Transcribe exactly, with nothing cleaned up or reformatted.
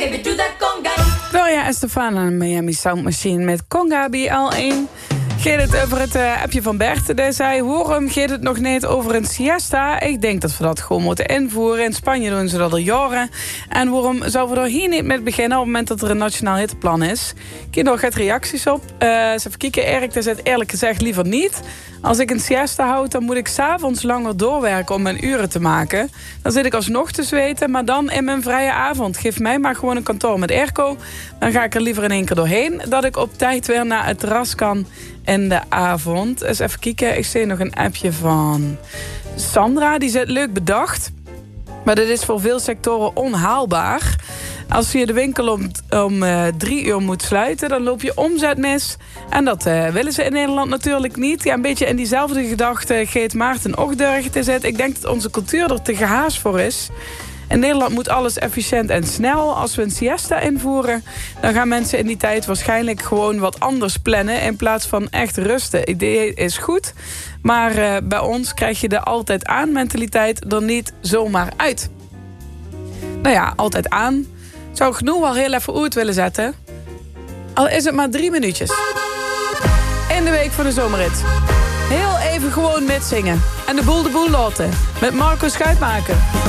Gloria Estefan en Miami Sound Machine met Conga B L één. Gaat het over het uh, appje van Bert. Die zei, waarom gaat het nog niet over een siesta? Ik denk dat we dat gewoon moeten invoeren. In Spanje doen ze dat al jaren. En waarom zouden we er hier niet mee beginnen op het moment dat er een nationaal hitteplan is? Ik heb nog wat reacties op. Uh, eens even kijken, Erik, dat zegt eerlijk gezegd liever niet. Als ik een siesta houd, dan moet ik 's avonds langer doorwerken om mijn uren te maken. Dan zit ik alsnog te zweten, maar dan in mijn vrije avond. Geef mij maar gewoon een kantoor met airco. Dan ga ik er liever in één keer doorheen, dat ik op tijd weer naar het terras kan in de avond. Eens even kijken, ik zie nog een appje van Sandra. Die zegt, leuk bedacht, maar dit is voor veel sectoren onhaalbaar. Als je de winkel om, om uh, drie uur moet sluiten, dan loop je omzet mis. En dat uh, willen ze in Nederland natuurlijk niet. Ja, een beetje in diezelfde gedachte Geet Maarten ook durft te zetten. Ik denk dat onze cultuur er te gehaast voor is. In Nederland moet alles efficiënt en snel. Als we een siesta invoeren, dan gaan mensen in die tijd waarschijnlijk gewoon wat anders plannen in plaats van echt rusten. Idee is goed, maar uh, bij ons krijg je de altijd aan mentaliteit er niet zomaar uit. Nou ja, altijd aan. Zou ik genoeg wel heel even uit willen zetten. Al is het maar drie minuutjes. In de week van de zomerrit. Heel even gewoon mitzingen. En de boel de boel laten. Met Marco Schuitmaker.